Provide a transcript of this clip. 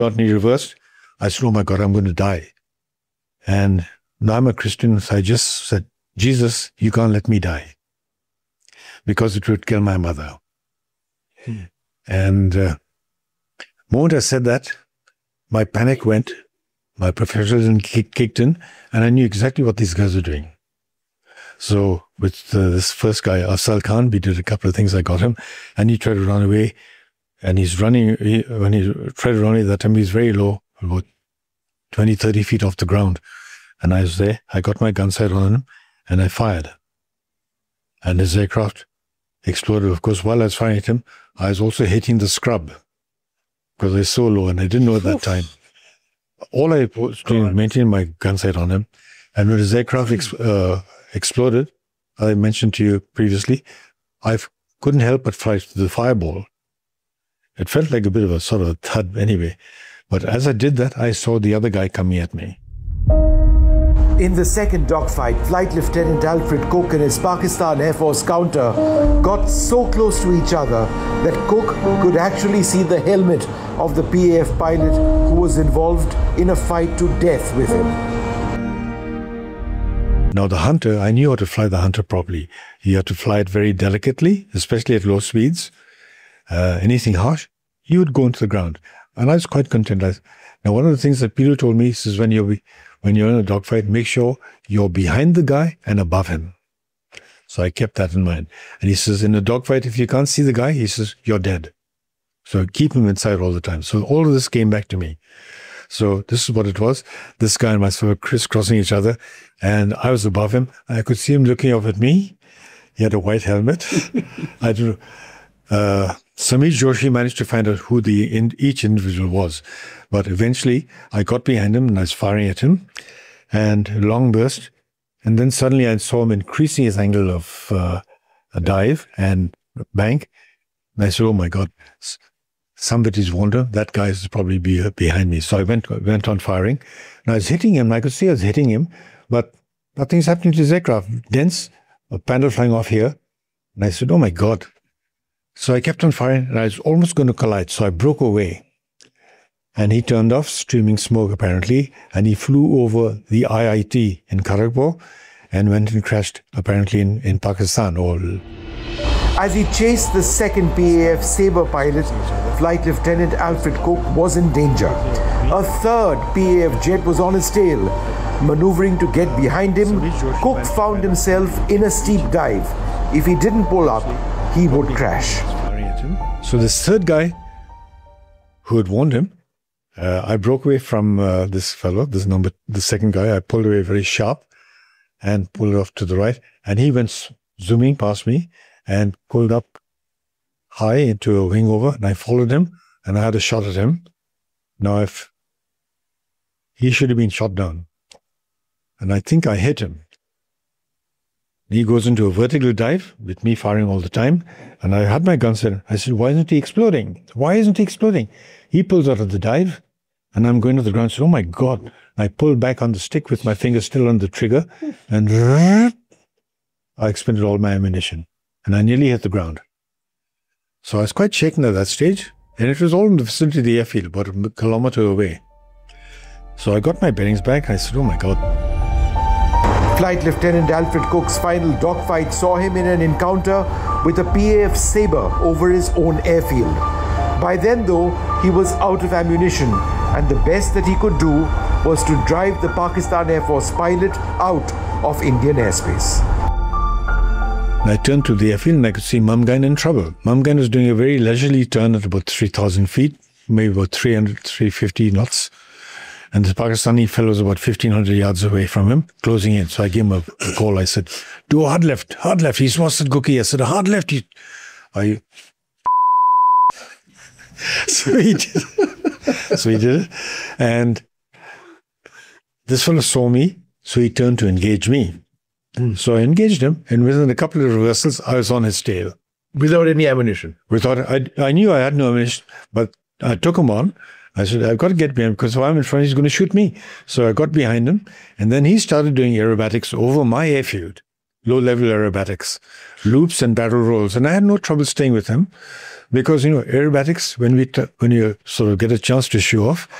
got me reversed. I said, oh my God, I'm going to die. And now I'm a Christian, so I just said, Jesus, you can't let me die because it would kill my mother. And the moment I said that, my panic went, my professionalism kicked in, and I knew exactly what these guys were doing. So with this first guy, Afzal Khan, we did a couple of things. I got him, and he tried to run away. And he's running, when he tried to run away, that time he's very low, about 20, 30 feet off the ground. And I was there, I got my gun sight on him, and I fired. And his aircraft exploded. Of course, while I was firing at him, I was also hitting the scrub, because I was so low, and I didn't know at that time. All I was doing was maintaining my gun sight on him. And when his aircraft exploded, I mentioned to you previously, I couldn't help but fly to the fireball. It felt like a bit of a sort of a thud anyway. But as I did that, I saw the other guy coming at me. In the second dogfight, Flight Lieutenant Alfred Cook and his Pakistan Air Force counter got so close to each other that Cook could actually see the helmet of the PAF pilot who was involved in a fight to death with him. Now the Hunter, I knew how to fly the Hunter properly. You had to fly it very delicately, especially at low speeds. Anything harsh, you would go into the ground. And I was quite content. Now, one of the things that Peter told me, he says, when you're in a dogfight, make sure you're behind the guy and above him. So I kept that in mind. And he says, in a dogfight, if you can't see the guy, he says, you're dead. So keep him inside all the time. So all of this came back to me. So this is what it was. This guy and myself were crisscrossing each other, and I was above him. I could see him looking up at me. He had a white helmet. I don't know. Samir Joshi managed to find out who each individual was. But eventually, I got behind him and I was firing at him. And a long burst. And then suddenly I saw him increasing his angle of a dive and bank. And I said, oh my God, somebody's wander. That guy is probably behind me. So I went on firing. And I was hitting him. I could see I was hitting him. But nothing's happening to his aircraft. Dents, a panel flying off here. And I said, oh my God. So I kept on firing, and I was almost going to collide. So I broke away. And he turned off, streaming smoke apparently, and he flew over the IIT in Kharagpur and went and crashed apparently in Pakistan. As he chased the second PAF Sabre pilot, Flight Lieutenant Alfred Cook was in danger. A third PAF jet was on his tail. Maneuvering to get behind him, Cook found himself in a steep dive. If he didn't pull up, he would crash. So this third guy who had warned him, I broke away from this fellow, the second guy. I pulled away very sharp and pulled off to the right. And he went zooming past me and pulled up high into a wing over. And I followed him and I had a shot at him. Now, if he should have been shot down. And I think I hit him. He goes into a vertical dive with me firing all the time. And I had my gun set. I said, why isn't he exploding? Why isn't he exploding? He pulls out of the dive and I'm going to the ground. I said, oh my God. I pulled back on the stick with my finger still on the trigger and I expended all my ammunition and I nearly hit the ground. So I was quite shaken at that stage. And it was all in the vicinity of the airfield, about a kilometer away. So I got my bearings back. I said, oh my God. Flight Lieutenant Alfred Cook's final dogfight saw him in an encounter with a PAF Sabre over his own airfield. By then, though, he was out of ammunition, and the best that he could do was to drive the Pakistan Air Force pilot out of Indian airspace. I turned to the airfield and I could see Mumgain in trouble. Mumgain was doing a very leisurely turn at about 3,000 feet, maybe about 300, 350 knots. And the Pakistani fellow was about 1,500 yards away from him, closing in. So I gave him a call. I said, do a hard left, hard left. He's lost at Gookie. I said, a hard left. So he did. So he did it. And this fellow saw me, so he turned to engage me. So I engaged him, and within a couple of reversals, I was on his tail. Without any ammunition? I knew I had no ammunition, but I took him on. I said, I've got to get behind him because if I'm in front, he's going to shoot me. So I got behind him, and then he started doing aerobatics over my airfield, low-level aerobatics, loops and barrel rolls. And I had no trouble staying with him. Because, aerobatics, when you sort of get a chance to show off,